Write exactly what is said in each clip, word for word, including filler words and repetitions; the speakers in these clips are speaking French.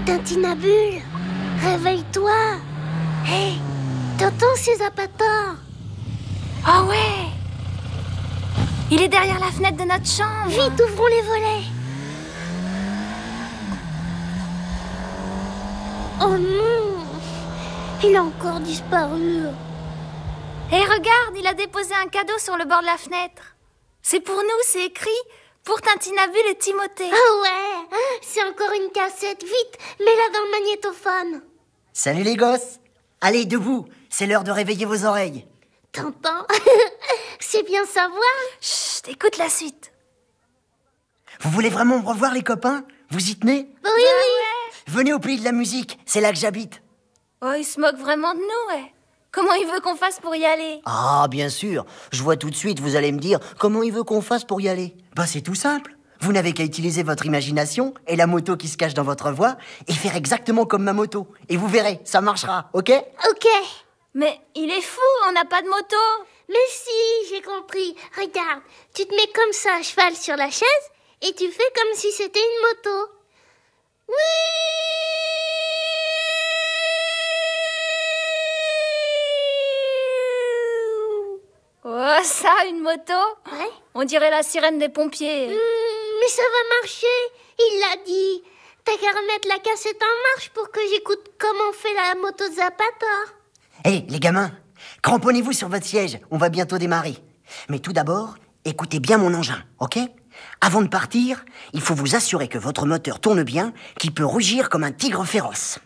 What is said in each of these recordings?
Tintinabule, réveille-toi. Hé, hey, t'entends ces Zapator? Ah oh ouais! Il est derrière la fenêtre de notre chambre. Vite, ouvrons les volets. Oh non, il a encore disparu. Hé, hey, regarde, il a déposé un cadeau sur le bord de la fenêtre. C'est pour nous, c'est écrit pour Tintinabule et Timothée. Ah ouais, c'est encore une cassette. Vite, mets-la dans le magnétophone. Salut les gosses. Allez, debout, c'est l'heure de réveiller vos oreilles. T'entends? C'est bien savoir. Chut, écoute la suite. Vous voulez vraiment me revoir les copains? Vous y tenez? Oui, oui. Ouais. Venez au pays de la musique, c'est là que j'habite. Oh, il se moque vraiment de nous, ouais. Comment il veut qu'on fasse pour y aller? Ah, bien sûr. Je vois tout de suite, vous allez me dire comment il veut qu'on fasse pour y aller. Bah, c'est tout simple. Vous n'avez qu'à utiliser votre imagination et la moto qui se cache dans votre voix et faire exactement comme ma moto. Et vous verrez, ça marchera, ok? Ok. Mais il est fou, on n'a pas de moto. Mais si, j'ai compris. Regarde, tu te mets comme ça à cheval sur la chaise et tu fais comme si c'était une moto. Oui! Oh, ça, une moto? Ouais. On dirait la sirène des pompiers. Mmh, mais ça va marcher, il l'a dit. T'as qu'à remettre la cassette en marche pour que j'écoute comment on fait la moto de Zapator. Hé, hey, les gamins, cramponnez-vous sur votre siège, on va bientôt démarrer. Mais tout d'abord, écoutez bien mon engin, ok? Avant de partir, il faut vous assurer que votre moteur tourne bien, qu'il peut rugir comme un tigre féroce.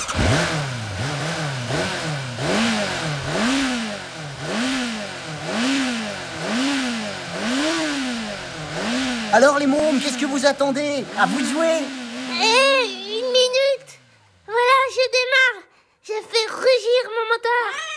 Alors les mômes, qu'est-ce que vous attendez? À vous de jouer! Hé, hey, une minute. Voilà, je démarre. Je fais rugir mon moteur.